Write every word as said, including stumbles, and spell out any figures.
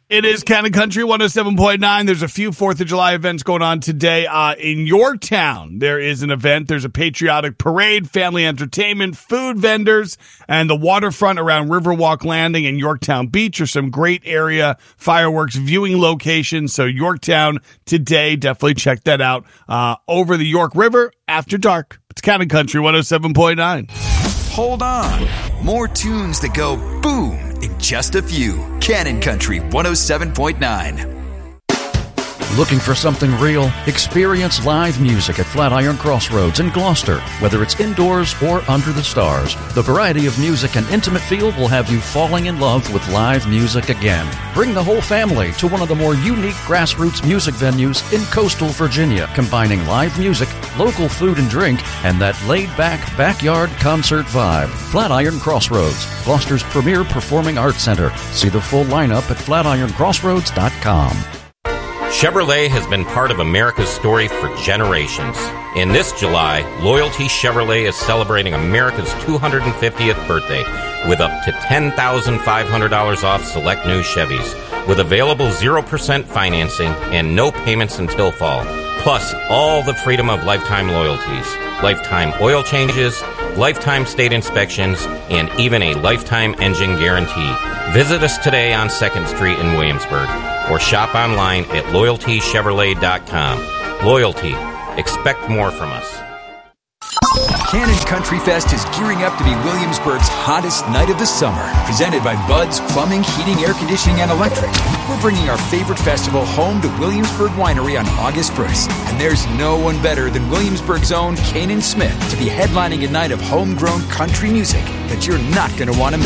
It is Cannon Country one oh seven point nine. There's a few fourth of July events going on today. Uh, in Yorktown, there is an event. There's a patriotic parade, family entertainment, food vendors, and the waterfront around Riverwalk Landing and Yorktown Beach are some great area fireworks viewing locations. So Yorktown today, definitely check that out. Uh, over the York River after dark. It's Cannon Country one oh seven point nine. Hold on. More tunes that go boom in just a few. Cannon Country one oh seven point nine. Looking for something real? Experience live music at Flatiron Crossroads in Gloucester. Whether it's indoors or under the stars, the variety of music and intimate feel will have you falling in love with live music again. Bring the whole family to one of the more unique grassroots music venues in coastal Virginia, combining live music, local food and drink, and that laid-back backyard concert vibe. Flatiron Crossroads, Gloucester's premier performing arts center. See the full lineup at flatiron crossroads dot com. Chevrolet has been part of America's story for generations. In this July, Loyalty Chevrolet is celebrating America's two hundred fiftieth birthday with up to ten thousand five hundred dollars off select new Chevys, with available zero percent financing and no payments until fall. Plus, all the freedom of lifetime loyalties, lifetime oil changes, lifetime state inspections, and even a lifetime engine guarantee. Visit us today on second Street in Williamsburg, or shop online at loyalty chevrolet dot com. Loyalty. Expect more from us. Cannon Country Fest is gearing up to be Williamsburg's hottest night of the summer. Presented by Bud's Plumbing, Heating, Air Conditioning, and Electric. We're bringing our favorite festival home to Williamsburg Winery on August first. And there's no one better than Williamsburg's own Kanan Smith to be headlining a night of homegrown country music that you're not going to want to miss.